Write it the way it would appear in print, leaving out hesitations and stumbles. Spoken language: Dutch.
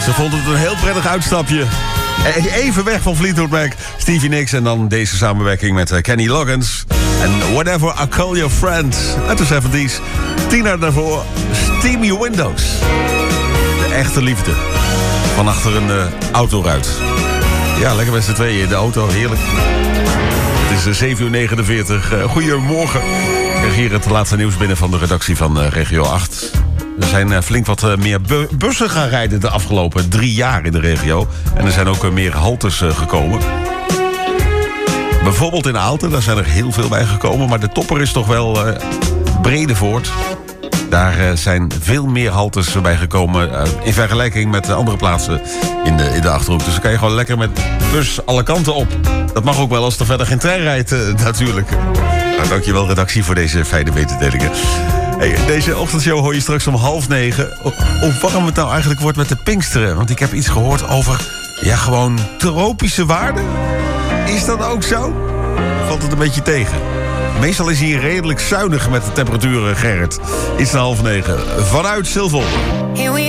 Ze vond het een heel prettig uitstapje. Even weg van Fleetwood Mac, Stevie Nicks en dan deze samenwerking met Kenny Loggins. En Whatever I Call Your Friend uit de 70s. 10 jaar daarvoor Steamy Windows. De echte liefde. Van achter een autoruit. Ja, lekker met z'n tweeën in de auto, heerlijk. Het is 7:49. Goedemorgen. Ik krijg hier het laatste nieuws binnen van de redactie van Regio 8. Er zijn flink wat meer bussen gaan rijden de afgelopen 3 jaar in de regio. En er zijn ook meer haltes gekomen. Bijvoorbeeld in Aalten, daar zijn er heel veel bij gekomen. Maar de topper is toch wel Bredevoort. Daar zijn veel meer haltes bij gekomen in vergelijking met andere plaatsen in de Achterhoek. Dus dan kan je gewoon lekker met bus alle kanten op. Dat mag ook wel als er verder geen trein rijdt natuurlijk. Nou, dankjewel redactie voor deze fijne mededelingen. Hey, deze ochtendshow hoor je straks om 8:30. Hoe warm het nou eigenlijk wordt met de Pinksteren. Want ik heb iets gehoord over, gewoon tropische waarden. Is dat ook zo? Valt het een beetje tegen? Meestal is hij redelijk zuinig met de temperaturen, Gerrit. Iets na 8:30. Vanuit Silvolde.